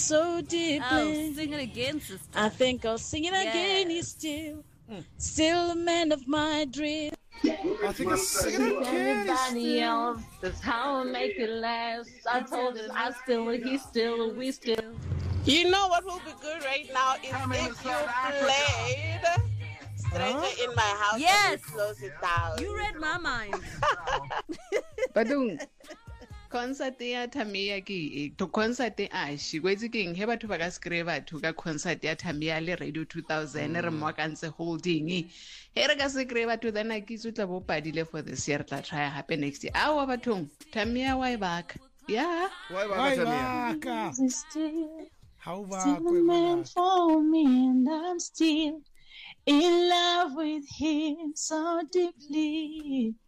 so deeply. Oh, sing it again, sister. I think I'll sing it again. He's still a man of my dream. I think it's singing again. Everybody else, that's how I make it last. I told him I still, he still, we still. You know what will be good right now is if you played Stranger in My House. Yes. And you close it down. You read my mind. Badung concert ya Tamiya ke to concert a shigwetse keng he batho ba ka skrive batho ka concert ya Tamiya le Radio 2000 re mo ka ntse holding he re ka skrive batho then ke tsutla bo padile for this year tla try happen next year awa bathong Tamiya why back yeah why back how back man for me and I'm still in love with him so deeply.